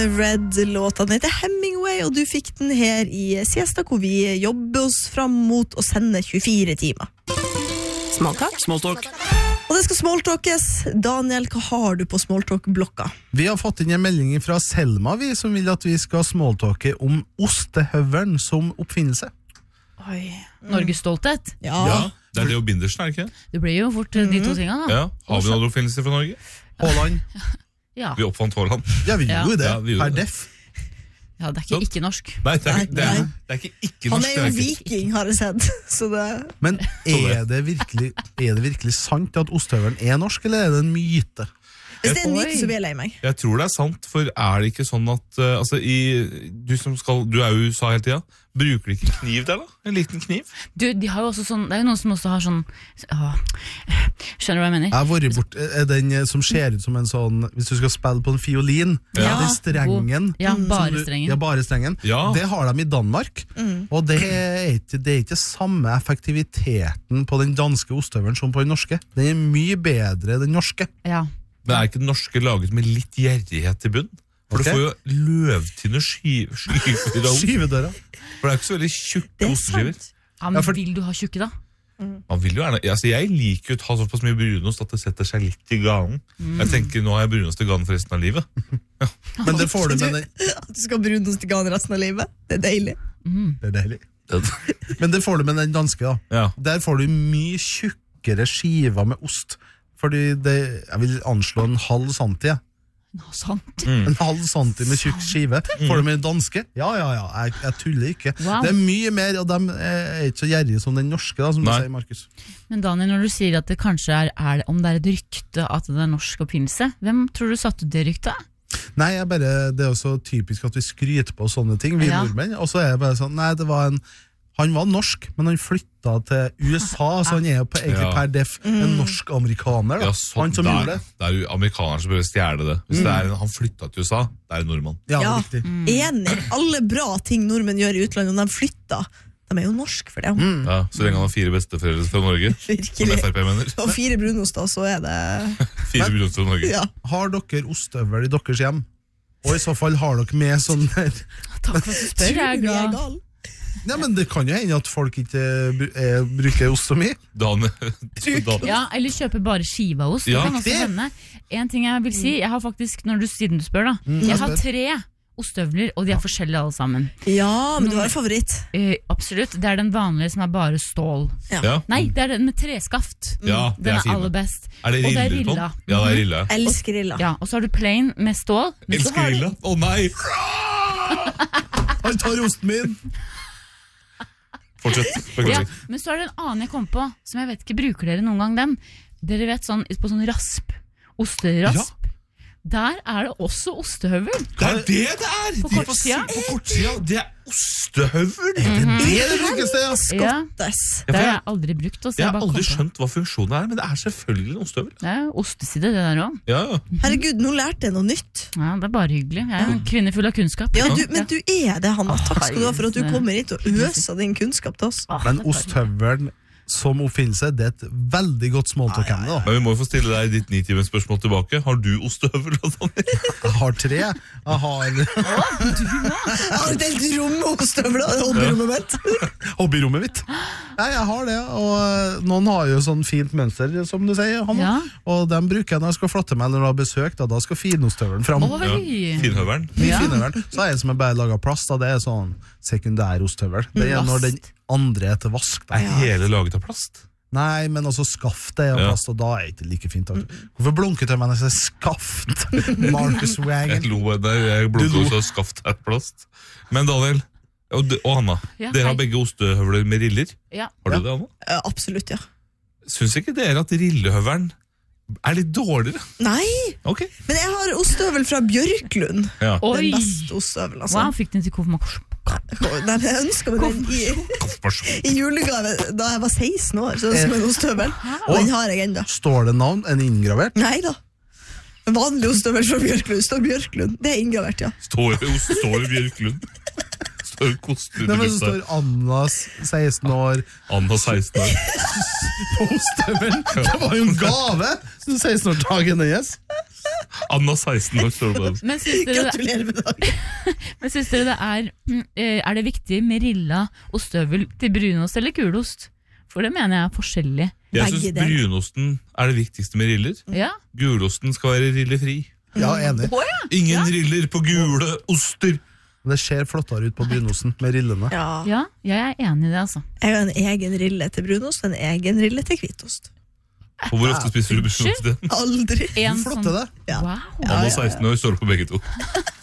Red-låta heter Hemingway, og du fikk den her i Siesta, hvor vi jobber oss fram mot å sende 24 timer. Smalltalk. Og det skal smalltalkes. Daniel, hva har du på smalltalk-blokka? Vi har fått inn en melding fra Selma, som vil at vi skal smalltalke om ostehøvelen som oppfinnelse. Oi, Norges stolthet. Ja, det er Leo Bindersen, er det ikke? Det blir jo fort de to tingene da. Ja, har vi noen oppfinnelser fra Norge? Haaland. Ja. Vi oppfant Haaland. Ja, vi gjorde det, Ja, vi gjorde per det. def. Ja, det er ikke norsk. Nei, det er ikke Han norsk. er jo viking, har jeg sett. Så det... Men er det virkelig sant at ostehøvelen er norsk, eller er det en myte? Hvis det er en myte, så blir jeg lei meg. Jeg tror det er sant, for er det ikke sånn at du er jo i USA hele tiden, bruker de ikke kniv der da? En liten kniv? Du, de har jo også sånn, det er jo noen som også har sånn, skjønner du hva jeg mener? Jeg har vært bort, er den som ser ut som en sånn, hvis du skal spille på en fiolin, den strengen. Ja, bare strengen. Ja, bare strengen. Ja. Det har de i Danmark, og det er ikke samme effektiviteten på den danske ostehøvelen som på den norske. Den er mye bedre den norske. Ja. Men er ikke den norske laget med litt gjerrighet i bunn? For Ok. du får jo løvtynne Skyvedøra. For det er ikke så veldig tjukke Det er osteskiver. sant. Ja, men vil du ha tjukke da? Man vil jo gjerne, jeg liker jo å ta såpass mye brunost at det setter seg litt i ganen. Jeg tenker, nå har jeg brunost i ganen for resten av livet. Men det får du med den. At du skal ha brunost i ganen resten av livet. Det er deilig. Det er deilig. Men det får du med den danske da. Ja. Der får du mye tjukkere skiver med ost. Fordi jeg vil anslå en halv santi. Nå, sant. En halv santi med tjukk skive. Får du med den danske? Ja, jeg tuller ikke. Wow. Det er mye mer, og de er ikke så gjerrige som den norske, da, som Nei. du sier, Markus. Men Daniel, når du sier at det kanskje om det er et rykte at det er norsk oppfinnelse, hvem tror du satte det ryktet? Nei, det er jo så typisk at vi skryter på sånne ting, vi Ja. nordmenn. Og så er det bare sånn, nei, han var norsk, men han flytta til USA, så han er jo egentlig per def en norsk-amerikaner. Ja, Han som gjorde det. Det er jo amerikanere som bør stjele det. Hvis han flyttet til USA, det er en nordmann. Ja, Ja, riktig. enig. Alle bra ting nordmenn gjør i utlandet når de flytter, de er jo norsk for det. Ja, så lenge han har 4 besteforeldre fra Norge, som Virkelig. FRP mener. Og 4 brunoster, så er det... 4 brunost fra Norge. Ja. Har dere ostehøvel i deres hjem? Og i så fall har dere med sånn der. Takk for at du spør, jeg er glad. gal. Ja, men det kan jo hende at folk ikke bruker ost så mye. Ja, eller kjøpe bare skiva ost. Ja, Det kan også det. hende. En ting jeg vil si, jeg har faktisk, siden du spør da, jeg har 3 ostehøvler, og de er forskjellige alle sammen. Ja, men du har en favoritt. Absolutt, det er den vanlige som er bare stål. Ja. Nei, det er den med treskaft. Ja, det Den er er aller fin. best. Er det Og det er riller på rilla. den? Ja, det er rilla. Elsker rilla. Ja, og så har du plain med stål. Men så Elsker har du- rilla? Å nei! Han tar osten min! Fortsett. Ja, Beklager. men så er det en annen jeg kom på, som jeg vet ikke, bruker dere noen gang den? Dere vet sånn, på sånn rasp, osterasp. Der er det også ostehøvel. Det er det det er! På kortsida. På kortsida, det er ostehøvel! Det er det brukes det, ja. Ja, Yes. det har jeg aldri brukt. Så Jeg har bare aldri kom på. skjønt hva funksjonen er, men det er selvfølgelig en ostehøvel. Det er osteside, det der også. Ja, ja. Herregud, nå lærte jeg noe nytt. Ja, det er bare hyggelig. Jeg er en kvinne full av kunnskap. Ja, men du er det, Hanna. Takk skal du ha for at du Hei, kommer hit og øser din kunnskap til oss. Men osthøvelen som oppfinnelse, det er et veldig godt smalltalk-emne da. Men vi må jo få stille deg ditt 9-timens spørsmål tilbake. Har du ostehøvel? Jeg har 3. Jeg har Jeg har delt rom med ostehøvler, det er hobbyrommet mitt. hobbyrommet mitt. Nei, jeg har det, og noen har jo sånn fint mønster, som du sier, Hanna. Ja. Og dem bruker jeg når jeg skal flotte meg eller ha besøk, da skal finostøvelen fram. Oi! Finhøvelen? Ja. Finøvelen. Så er det som er bare laget av plast, da. Det er sånn sekundær ostehøvel. Det er når den andre er til vask. Da. Er hele laget av plast? Nei, men altså skaftet er av Ja. plast, og da er det ikke like fint. Hvorfor blunket jeg meg når jeg sier skaft? Marcus Jeg Wagen. lo der, jeg blodde Du lo. også skaft her plast. Men Daniel og Hanna, Ja, dere har hei. begge ostehøvler med riller. Ja. Har du det, Hanna? Absolutt, ja. Syns ikke dere at rillehøvelen er litt dårligere? Nei, Ok. men jeg har ostehøvel fra Bjørklund. Ja. Oi! Den beste ostehøvelen, altså. Wow, fikk den til konfirmasjon. Nei, jeg ønsket meg den i julegave da jeg var 16 år, så det er som en ostehøvel. Og den har jeg enda. Står det navn? En inngravert? Nei da. En vanlig ostehøvel fra Bjørklund. Står Bjørklund. Det er inngravert, ja. Står i Bjørklund. Står koster Nei, i men så bussen. står Anna 16 år Anna 16 år. på ostehøvelen. Det var jo en gave! 16-årsdagen hennes. Anna 16 år står det på den. Men syns dere, Gratulerer med dagen. men syns dere er det viktig med rilla ostehøvel til brunost eller gulost? For det mener jeg er forskjellig. Jeg Begge synes deler. brunosten er det viktigste med riller. Ja, Gulosten skal være rillefri. Ja, enig. Ingen riller på gule oster. Det ser flottere ut på brunosten med rillene. Ja. ja, jeg er enig i det, altså. Jeg har en egen rille til brunost, en egen rille til hvitost. Og hvor ofte spiser du brunost? Aldri. En Flotte det. Ja. Wow. Anna 16 år står det på begge to.